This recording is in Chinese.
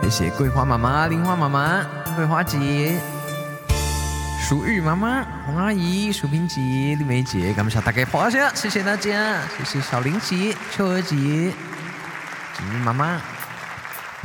谢谢桂花妈妈、玲花妈妈、桂花姐、淑玉妈妈、洪阿姨、淑萍姐、丽梅姐，感谢大家花下，谢谢大家，谢谢小林姐、秋儿姐、锦玉妈妈。